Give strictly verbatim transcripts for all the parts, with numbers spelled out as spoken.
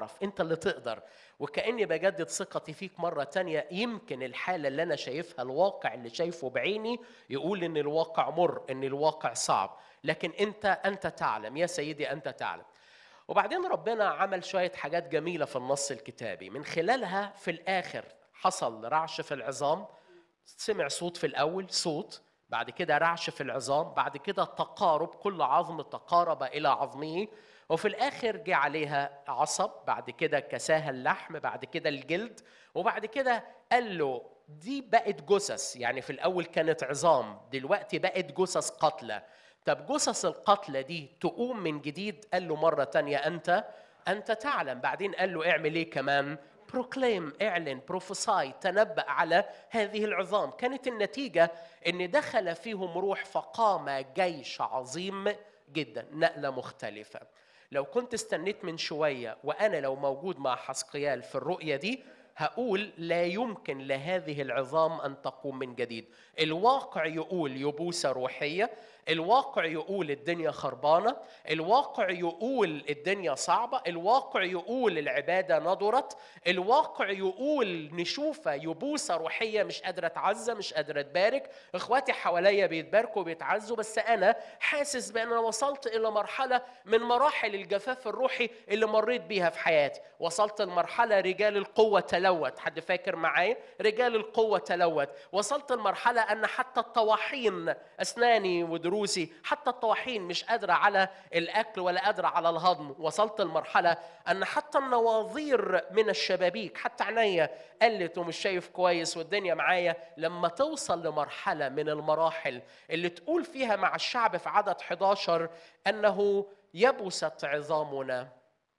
تعرف، انت اللي تقدر. وكأني بجدد ثقتي فيك مرة تانية. يمكن الحالة اللي انا شايفها، الواقع اللي شايفه بعيني يقول ان الواقع مر، ان الواقع صعب، لكن انت انت تعلم يا سيدي، انت تعلم. وبعدين ربنا عمل شوية حاجات جميلة في النص الكتابي، من خلالها في الآخر حصل رعش في العظام. سمع صوت في الأول، صوت، بعد كده رعش في العظام، بعد كده تقارب، كل عظم تقارب إلى عظمه، وفي الآخر جه عليها عصب، بعد كده كساها اللحم، بعد كده الجلد، وبعد كده قال له دي بقت جثث. يعني في الأول كانت عظام، دلوقتي بقت جثث قتلى. طب جثث القتلى دي تقوم من جديد؟ قال له مرة تانية أنت أنت تعلم. بعدين قال له اعمل إيه كمان؟ بروكليم، اعلن، بروفيساي، تنبأ على هذه العظام. كانت النتيجة ان دخل فيهم روح فقام جيش عظيم جدا. نقلة مختلفة. لو كنت استنيت من شوية وأنا لو موجود مع حسقيال في الرؤية دي، هقول لا يمكن لهذه العظام أن تقوم من جديد. الواقع يقول يبوسة روحية، الواقع يقول الدنيا خربانة، الواقع يقول الدنيا صعبة، الواقع يقول العبادة نضرت، الواقع يقول نشوفة يبوسة روحية مش قادرة تعزى، مش قادرة تبارك، اخواتي حواليا بيتباركوا وبيتعزوا، بس أنا حاسس بأن أنا وصلت إلى مرحلة من مراحل الجفاف الروحي اللي مريت بيها في حياتي. وصلت لمرحلة رجال القوة تلوت، حد فاكر معايا؟ رجال القوة تلوت. وصلت لمرحلة أن حتى الطواحين، أسناني ودروسي، حتى الطواحين مش قادرة على الأكل ولا قادرة على الهضم. وصلت لمرحلة أن حتى النواظير من الشبابيك، حتى عينيا قلت ومش شايف كويس والدنيا معايا. لما توصل لمرحلة من المراحل اللي تقول فيها مع الشعب في عدد إحدى عشر أنه يبست عظامنا،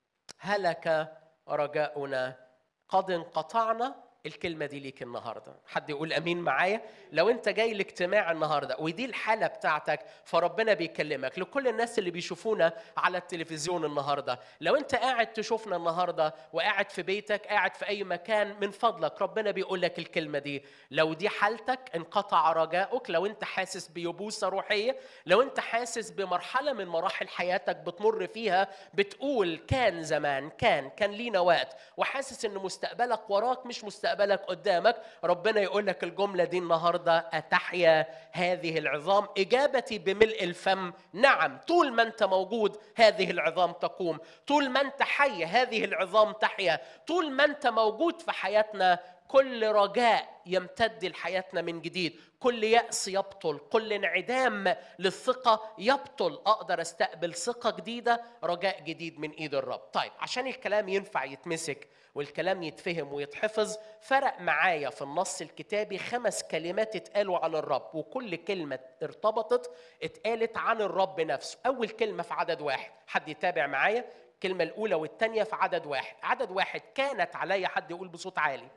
هلك رجاؤنا، قد انقطعنا. الكلمة دي ليك النهاردة. حد يقول أمين معايا؟ لو أنت جاي الاجتماع النهاردة ودي الحالة بتاعتك، فربنا بيكلمك. لكل الناس اللي بيشوفونا على التلفزيون النهاردة، لو أنت قاعد تشوفنا النهاردة وقاعد في بيتك، قاعد في أي مكان، من فضلك ربنا بيقول لك الكلمة دي. لو دي حالتك، انقطع رجاؤك، لو أنت حاسس بيبوسة روحية، لو أنت حاسس بمرحلة من مراحل حياتك بتمر فيها بتقول كان زمان، كان كان لينا وقت، وحاسس إن مستقبلك وراك مش مستقبلك قدامك، ربنا يقول لك الجملة دي النهاردة: أتحيا هذه العظام؟ إجابتي بملء الفم نعم. طول ما أنت موجود هذه العظام تقوم، طول ما أنت حي هذه العظام تحيا، طول ما أنت موجود في حياتنا كل رجاء يمتد لحياتنا من جديد، كل يأس يبطل، كل انعدام للثقة يبطل. أقدر أستقبل ثقة جديدة، رجاء جديد من إيد الرب. طيب، عشان الكلام ينفع يتمسك والكلام يتفهم ويتحفظ، فرق معايا في النص الكتابي خمس كلمات اتقالوا على الرب، وكل كلمة ارتبطت اتقالت عن الرب نفسه. أول كلمة في عدد واحد، حد يتابع معايا؟ الكلمة الأولى والثانية في عدد واحد. عدد واحد: كانت علي، حد يقول بصوت عالي،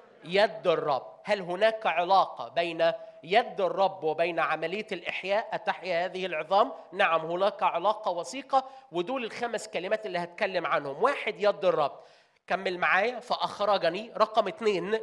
يد الرب. هل هناك علاقة بين يد الرب وبين عملية الإحياء؟ أتحيا هذه العظام؟ نعم، هناك علاقة وثيقة، ودول الخمس كلمات اللي هتكلم عنهم. واحد، يد الرب. كمل معايا: فأخرجني. رقم اثنين،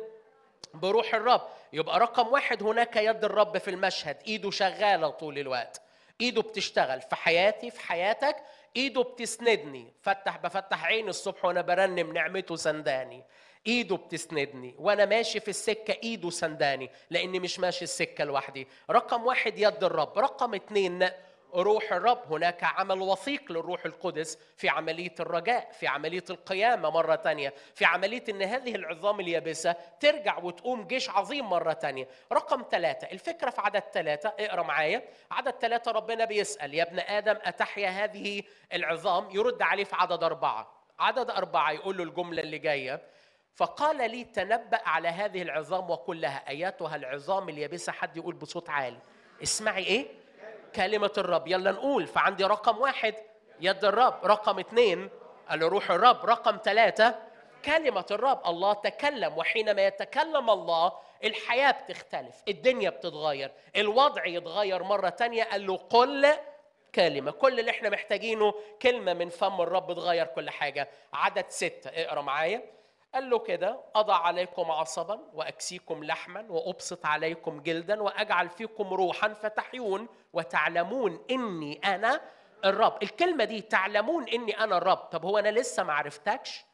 بروح الرب. يبقى رقم واحد هناك يد الرب في المشهد، إيده شغالة طول الوقت، إيده بتشتغل في حياتي، في حياتك. إيده بتسندني، فتح بفتح عيني الصبح وأنا برنم نعمته سنداني. إيده بتسندني وأنا ماشي في السكة، إيده سنداني، لأني مش ماشي السكة لوحدي. رقم واحد يد الرب. رقم اثنين، روح الرب. هناك عمل وثيق للروح القدس في عملية الرجاء، في عملية القيامة مرة تانية، في عملية إن هذه العظام اليابسة ترجع وتقوم جيش عظيم مرة تانية. رقم ثلاثة، الفكرة في عدد ثلاثة، اقرأ معايا عدد ثلاثة. ربنا بيسأل: يا ابن آدم أتحيا هذه العظام؟ يرد عليه في عدد أربعة. عدد أربعة يقول له الجملة اللي جاية: فقال لي تنبأ على هذه العظام وقل لها أياتها العظام اليابسة. حد يقول بصوت عالي: اسمعي إيه؟ كلمة الرب. يلا نقول. فعندي رقم واحد يد الرب، رقم اثنين قال روح الرب، رقم ثلاثة كلمة الرب. الله تكلم، وحينما يتكلم الله الحياة بتختلف، الدنيا بتتغير، الوضع يتغير مرة تانية. قال له قل كلمة. كل اللي احنا محتاجينه كلمة من فم الرب تغير كل حاجة. عدد ستة، اقرأ معايا. قال له كده: أضع عليكم عصبا وأكسيكم لحما وأبسط عليكم جلدا وأجعل فيكم روحا فتحيون وتعلمون إني أنا الرب. الكلمة دي تعلمون إني أنا الرب. طب هو أنا لسه ما عرفتكش؟